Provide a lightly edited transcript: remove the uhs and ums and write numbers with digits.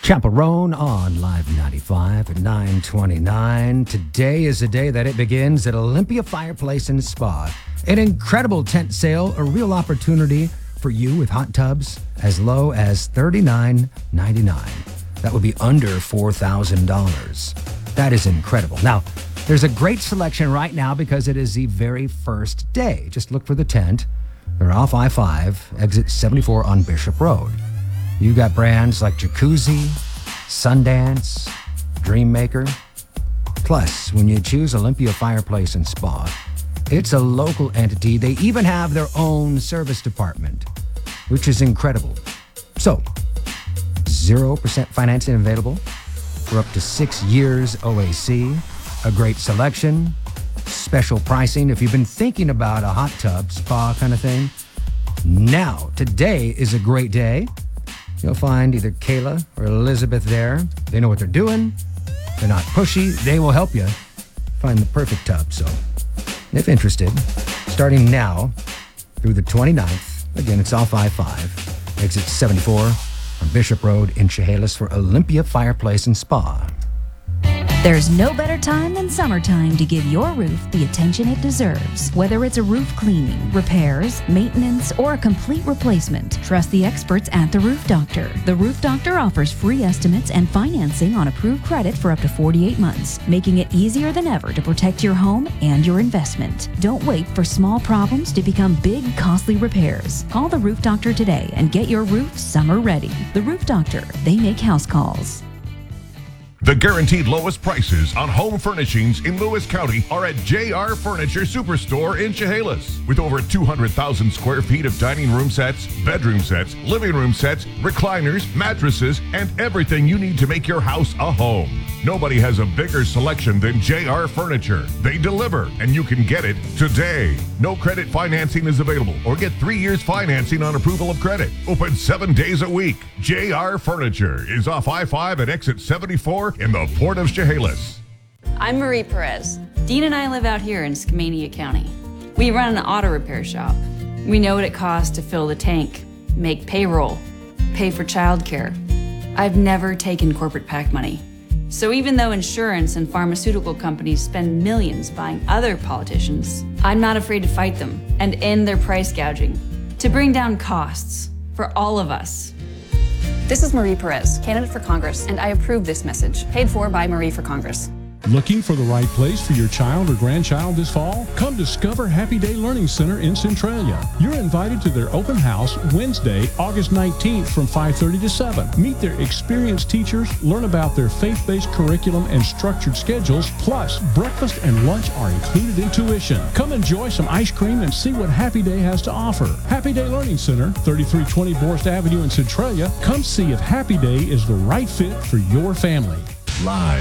Chaperone on Live 95 at 9:29. Today is the day that it begins at Olympia Fireplace and Spa. An incredible tent sale, a real opportunity for you with hot tubs as low as $39.99. That would be under $4,000. That is incredible. Now, there's a great selection right now because it is the very first day. Just look for the tent. They're off I-5, exit 74 on Bishop Road. You got brands like Jacuzzi, Sundance, Dreammaker. Plus, when you choose Olympia Fireplace and Spa, it's a local entity. They even have their own service department, which is incredible. So, 0% financing available for up to 6 years OAC, a great selection, special pricing. If you've been thinking about a hot tub, spa kind of thing, now, today is a great day. You'll find either Kayla or Elizabeth there. They know what they're doing. They're not pushy. They will help you find the perfect tub. So, if interested, starting now through the 29th, again, it's off I-5, exit 74 on Bishop Road in Chehalis for Olympia Fireplace and Spa. There's no better time than summertime to give your roof the attention it deserves. Whether it's a roof cleaning, repairs, maintenance, or a complete replacement, trust the experts at The Roof Doctor. The Roof Doctor offers free estimates and financing on approved credit for up to 48 months, making it easier than ever to protect your home and your investment. Don't wait for small problems to become big, costly repairs. Call The Roof Doctor today and get your roof summer ready. The Roof Doctor, they make house calls. The guaranteed lowest prices on home furnishings in Lewis County are at JR Furniture Superstore in Chehalis. With over 200,000 square feet of dining room sets, bedroom sets, living room sets, recliners, mattresses, and everything you need to make your house a home. Nobody has a bigger selection than JR Furniture. They deliver, and you can get it today. No credit financing is available, or get 3 years financing on approval of credit. Open 7 days a week. JR Furniture is off I-5 at exit 74 in the Port of Chehalis. I'm Marie Perez. Dean and I live out here in Skamania County. We run an auto repair shop. We know what it costs to fill the tank, make payroll, pay for childcare. I've never taken corporate PAC money. So even though insurance and pharmaceutical companies spend millions buying other politicians, I'm not afraid to fight them and end their price gouging to bring down costs for all of us. This is Marie Perez, candidate for Congress, and I approve this message, paid for by Marie for Congress. Looking for the right place for your child or grandchild this fall? Come discover Happy Day Learning Center in Centralia. You're invited to their open house Wednesday, August 19th from 5:30 to 7. Meet their experienced teachers, learn about their faith-based curriculum and structured schedules, plus breakfast and lunch are included in tuition. Come enjoy some ice cream and see what Happy Day has to offer. Happy Day Learning Center, 3320 Borst Avenue in Centralia. Come see if Happy Day is the right fit for your family. Live